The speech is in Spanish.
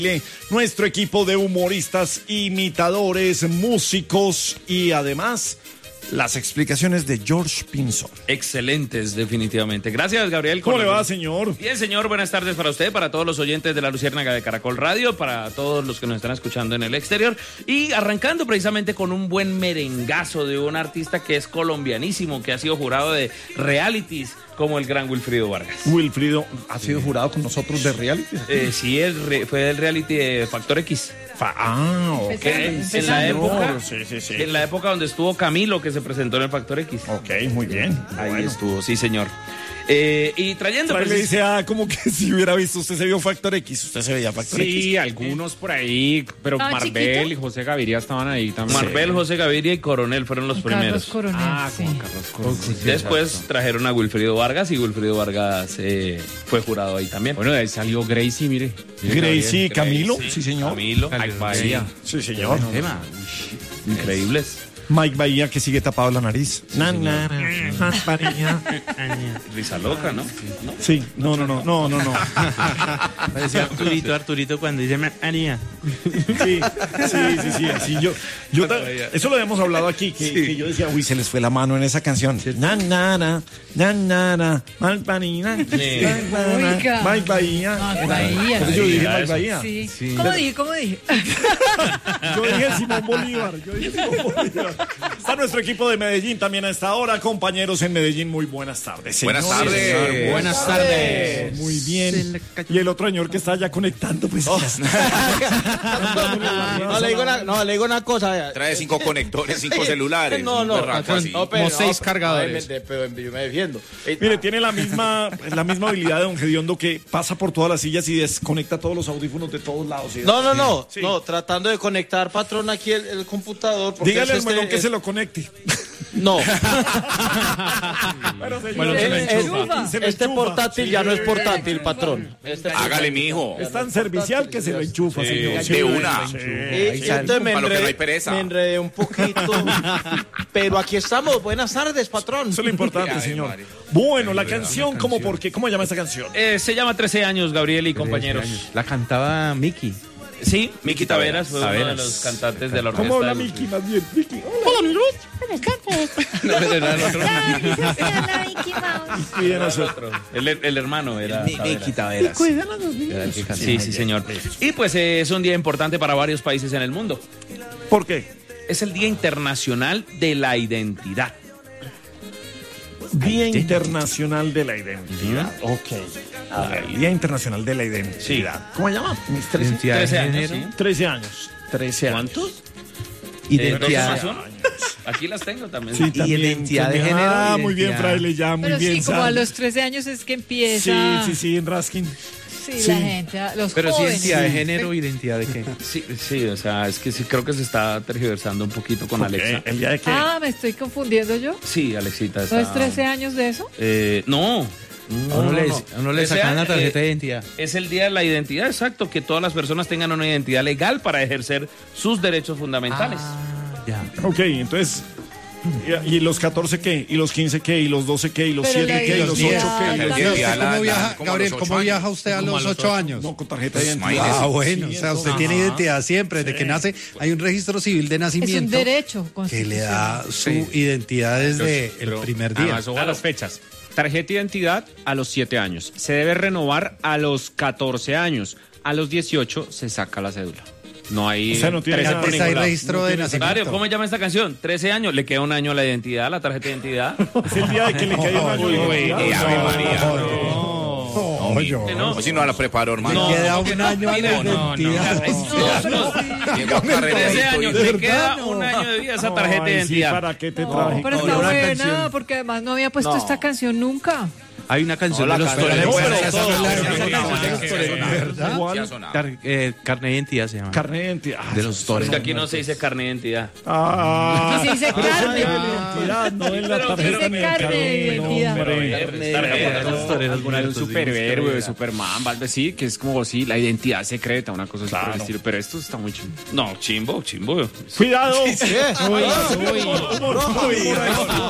Nuestro equipo de humoristas, imitadores, músicos y además las explicaciones de George Pinzón. Excelentes, definitivamente. Gracias, Gabriel. ¿Cómo le va, señor? Bien, señor. Buenas tardes para usted, para todos los oyentes de La Luciérnaga de Caracol Radio, para todos los que nos están escuchando en el exterior. Y arrancando precisamente con un buen merengazo de un artista que es colombianísimo, que ha sido jurado de realities, como el gran Wilfrido Vargas. Wilfrido ha sido jurado con nosotros de reality. Sí, fue del reality de Factor X. Ok. En la época, sí. en la época donde estuvo Camilo, que se presentó en el Factor X. Ok, muy bien. Ahí estuvo, sí, señor. Y trayendo... Le dice, como que si hubiera visto, usted se vio Factor X, usted se veía Factor X. Sí, algunos por ahí, pero Marbel y José Gaviria estaban ahí también. Marbel, José Gaviria y Coronel fueron los primeros. Coronel, sí. Como Carlos Coronel. Sí, después exacto. trajeron a Wilfrido Vargas y Wilfrido Vargas fue jurado ahí también. Bueno, de ahí salió Gracie, mire. Gracie, Camilo, Gracie, sí, señor. Camilo, Mike Bahía. Sí, señor. increíbles. Mike Bahía, que sigue tapado la nariz. Risa loca, ¿no? Sí, no. Parecía Arturito cuando dice María. Sí, así eso lo habíamos hablado aquí, que yo decía, uy, se les fue la mano en esa canción. Malpanina, Oiga. Mike Bahía. Por eso yo dije Mike Bahía. Sí. ¿Cómo dije? Yo dije Simón Bolívar. Está nuestro equipo de Medellín también a esta hora. Compañeros en Medellín, muy buenas tardes. Buenas tardes. Buenas tardes. Muy bien. Y el otro señor que está ya conectando, pues. No, le digo una cosa. Trae 5 conectores, 5 celulares. No, Como 6 cargadores. Pero yo me defiendo. Mire, tiene la misma habilidad de don Gediondo, que pasa por todas las sillas y desconecta todos los audífonos de todos lados. No, Sí. tratando de conectar, patrón, aquí el computador. Dígale al melón que se lo conecte. No. Bueno, Este portátil ya no es portátil, patrón. Hágale, mijo. Es tan servicial que se lo enchufa, señor. De una. Entonces Para lo que no hay pereza. me enredé un poquito. Pero aquí estamos. Buenas tardes, patrón. Eso es lo importante, Ay, señor. María. Bueno, la canción, ¿cómo por qué? ¿Cómo llama esta canción? Se llama 13 años, Gabriel y compañeros. La cantaba Miki. Sí, Miki Taveras fue uno de Taveras. los cantantes de la orquesta. ¿Cómo habla de Miki más bien? Miki, Hola, amigos. ¿Cómo están? No, era el otro. Hola, Mickey Mouse. cuiden a su... El hermano era Miki Taveras. Cuidan a los niños. Era el que cantaba. Sí, señor. Y pues es un día importante para varios países en el mundo. ¿Por qué? Es el Día Internacional de la Identidad. Día Internacional de la Identidad. Ok. El Día Internacional de la Identidad. ¿Cómo se llama? Mis 13, Identidad de 13 años, género. sí. 13 años. 13 años. ¿Cuántos? Identidad. ¿2 más 1? Aquí las tengo también. Sí, Y también, identidad de también. género, Ah, muy bien, identidad. Fraile, ya, muy Pero bien. sí, como a Sandra. los 13 años es que empieza. Sí, en Raskin. Sí, sí. la gente, los Pero sí, jóvenes. identidad de género, identidad de qué. Sí, o sea, es que sí creo que se está tergiversando un poquito con Alexa. ¿El día de qué? Ah, me estoy confundiendo yo. Sí, Alexita ¿No está... es 13 años de eso? No. A uno le Ese sacan la año, tarjeta de identidad. Es el Día de la Identidad, exacto, que todas las personas tengan una identidad legal para ejercer sus derechos fundamentales. Ya. Ok, entonces... ¿Y los 14 qué? ¿Y los 15 qué? ¿Y los 12 qué? ¿Y los Pero 7 la qué? ¿Y los 8 identidad qué? también. ¿Cómo viaja, Gabriel, ¿cómo viaja usted a los 8 años? No, con tarjeta de Pues, identidad. Ah, bueno, o sea, usted tiene identidad siempre, desde que nace, hay un registro civil de Es un nacimiento derecho que le da su Sí. identidad desde el primer día. Además, ojo a las fechas. Tarjeta de identidad a los 7 años. Se debe renovar a los 14 años. A los 18 se saca la cédula. No hay... O sea, no tiene 13 nada. por Antes ningún hay lado. registro de Mario, nacimiento. ¿cómo se llama esta canción? 13 años, le queda un año a la identidad, la tarjeta de identidad. Es el día de que le cae un año de identidad. Ave María. No, yo. No, Pues si no la preparó, hermano. Queda un año a la mire, identidad. Llegó a 13 años, carrerito le queda un año de vida esa tarjeta de Ay, sí, identidad. ¿para qué te traje? Pero está buena, porque además no había puesto esta canción nunca. Hay una canción de los canción toreros. de Pero todos. ¿verdad? Carne de identidad se llama. Carne de identidad. De los Es toreros. que aquí no se dice carne de identidad. Ah, Aquí se dice pero eso carne. es de identidad, no en la Pero tarjeta dice ni el carne de identidad. Los toreros, alguna de un superhéroe, Superman, algo así, que es como si la identidad secreta, una cosa así por el estilo. Pero esto está muy chido. No, chimbo. Cuidado. ¿Qué? Humor, humor, humor.